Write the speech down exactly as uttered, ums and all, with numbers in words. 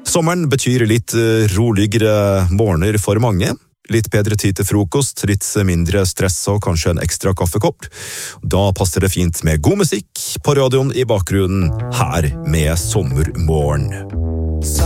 Sommeren betyr litt roligere morgener for mange, litt bedre tid til frokost, litt mindre stress og kanskje en ekstra kaffekopp. Da passer det fint med god musikk på radioen i bakgrunnen her med Sommermorgen.